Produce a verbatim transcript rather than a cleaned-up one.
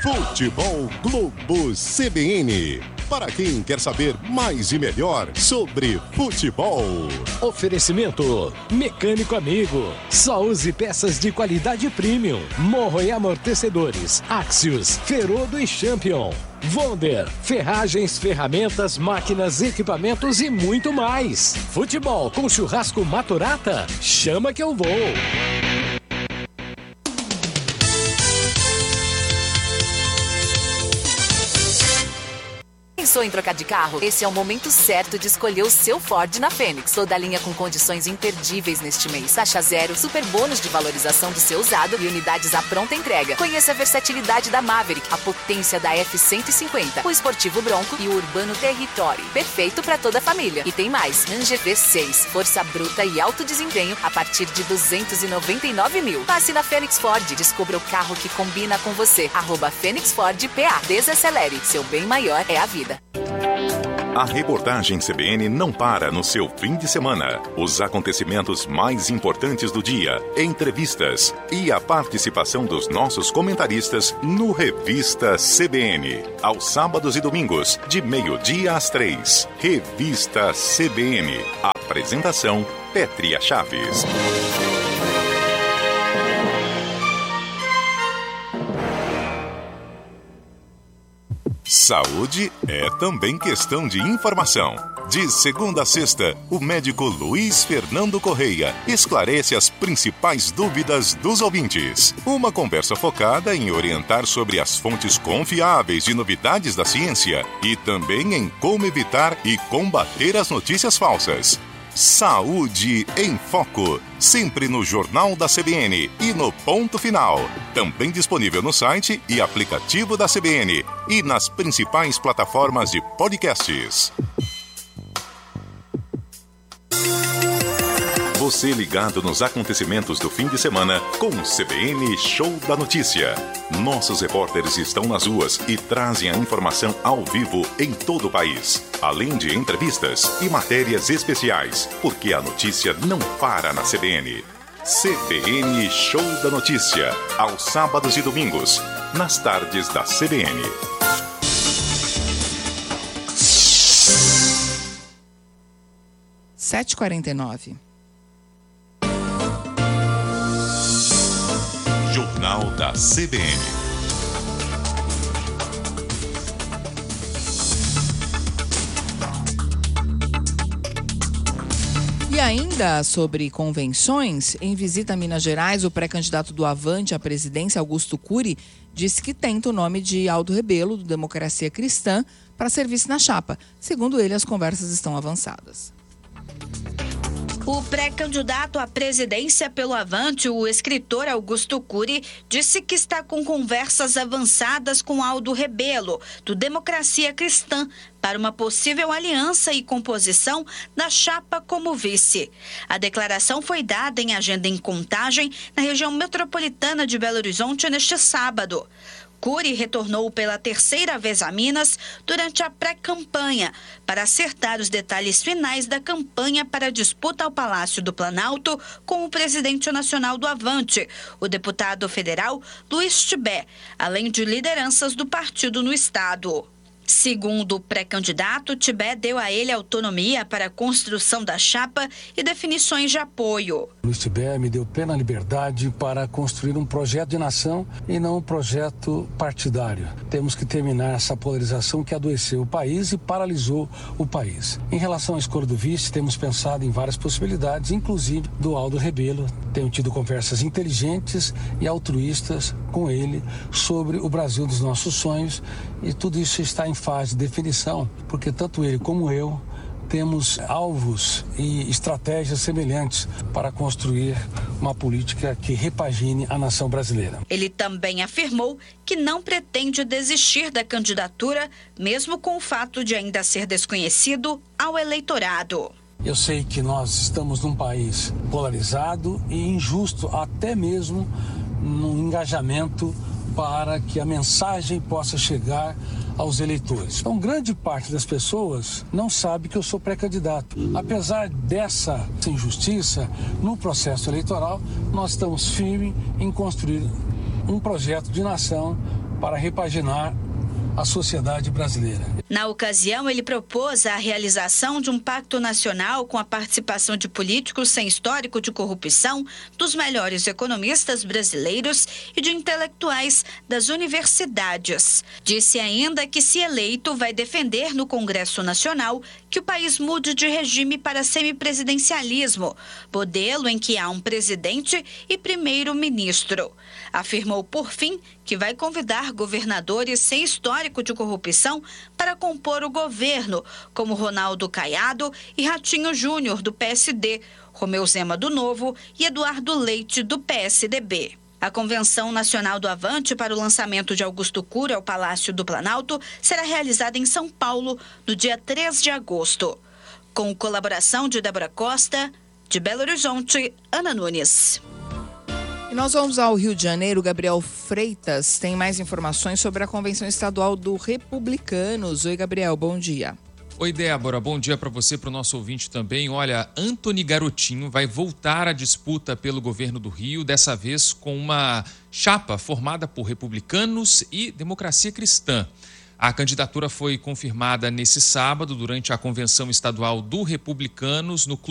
Futebol Globo C B N. Para quem quer saber mais e melhor sobre futebol. Oferecimento Mecânico Amigo. Só use peças de qualidade premium. Morro e amortecedores. Axios, Ferodo e Champion. Wonder, ferragens, ferramentas, máquinas, equipamentos e muito mais. Futebol com churrasco Maturata? Chama que eu vou. Pensou em trocar de carro? Esse é o momento certo de escolher o seu Ford na Fênix. Toda a linha com condições imperdíveis neste mês. Taxa zero, super bônus de valorização do seu usado e unidades à pronta entrega. Conheça a versatilidade da Maverick, a potência da F cento e cinquenta, o esportivo Bronco e o urbano Territory. Perfeito para toda a família. E tem mais, Ranger V seis, força bruta e alto desempenho a partir de duzentos e noventa e nove mil. Passe na Fênix Ford, descubra o carro que combina com você. Arroba Fênix Ford P A. Desacelere, seu bem maior é a vida. A reportagem C B N não para no seu fim de semana. Os acontecimentos mais importantes do dia, entrevistas e a participação dos nossos comentaristas no Revista C B N. Aos sábados e domingos, de meio-dia às três. Revista C B N. Apresentação, Pétria Chaves. Saúde é também questão de informação. De segunda a sexta, o médico Luiz Fernando Correia esclarece as principais dúvidas dos ouvintes. Uma conversa focada em orientar sobre as fontes confiáveis de novidades da ciência e também em como evitar e combater as notícias falsas. Saúde em Foco, sempre no Jornal da C B N e no Ponto Final. Também disponível no site e aplicativo da C B N e nas principais plataformas de podcasts. Você ligado nos acontecimentos do fim de semana com o C B N Show da Notícia. Nossos repórteres estão nas ruas e trazem a informação ao vivo em todo o país. Além de entrevistas e matérias especiais, porque a notícia não para na C B N. C B N Show da Notícia, aos sábados e domingos, nas tardes da C B N. sete e quarenta e nove. Jornal da C B N. E ainda sobre convenções, em visita a Minas Gerais, o pré-candidato do Avante à presidência, Augusto Cury, disse que tenta o nome de Aldo Rebelo, do Democracia Cristã, para serviço na chapa. Segundo ele, as conversas estão avançadas. O pré-candidato à presidência pelo Avante, o escritor Augusto Cury, disse que está com conversas avançadas com Aldo Rebelo, do Democracia Cristã, para uma possível aliança e composição da chapa como vice. A declaração foi dada em agenda em Contagem, na região metropolitana de Belo Horizonte, neste sábado. Cury retornou pela terceira vez a Minas durante a pré-campanha para acertar os detalhes finais da campanha para a disputa ao Palácio do Planalto com o presidente nacional do Avante, o deputado federal Luiz Tibé, além de lideranças do partido no estado. Segundo o pré-candidato, Tibé deu a ele autonomia para a construção da chapa e definições de apoio. Luiz Tibé me deu plena liberdade para construir um projeto de nação e não um projeto partidário. Temos que terminar essa polarização que adoeceu o país e paralisou o país. Em relação à escolha do vice, temos pensado em várias possibilidades, inclusive do Aldo Rebelo. Tenho tido conversas inteligentes e altruístas com ele sobre o Brasil dos nossos sonhos e tudo isso está em fase de definição, porque tanto ele como eu temos alvos e estratégias semelhantes para construir uma política que repagine a nação brasileira. Ele também afirmou que não pretende desistir da candidatura, mesmo com o fato de ainda ser desconhecido ao eleitorado. Eu sei que nós estamos num país polarizado e injusto, até mesmo no engajamento para que a mensagem possa chegar aos eleitores. Então, grande parte das pessoas não sabe que eu sou pré-candidato. Apesar dessa injustiça, no processo eleitoral, nós estamos firmes em construir um projeto de nação para repaginar a sociedade brasileira. Na ocasião, ele propôs a realização de um pacto nacional com a participação de políticos sem histórico de corrupção, dos melhores economistas brasileiros e de intelectuais das universidades. Disse ainda que, se eleito, vai defender no Congresso Nacional que o país mude de regime para semipresidencialismo, modelo em que há um presidente e primeiro-ministro. Afirmou, por fim, que vai convidar governadores sem histórico de corrupção para compor o governo, como Ronaldo Caiado e Ratinho Júnior, do P S D, Romeu Zema, do Novo, e Eduardo Leite, do P S D B. A Convenção Nacional do Avante para o lançamento de Augusto Cury ao Palácio do Planalto será realizada em São Paulo no dia três de agosto. Com colaboração de Débora Costa, de Belo Horizonte, Ana Nunes. E nós vamos ao Rio de Janeiro. Gabriel Freitas tem mais informações sobre a Convenção Estadual do Republicanos. Oi, Gabriel, bom dia. Oi, Débora, bom dia para você, para o nosso ouvinte também. Olha, Antony Garotinho vai voltar à disputa pelo governo do Rio, dessa vez com uma chapa formada por republicanos e democracia cristã. A candidatura foi confirmada nesse sábado, durante a Convenção Estadual do Republicanos, no Clube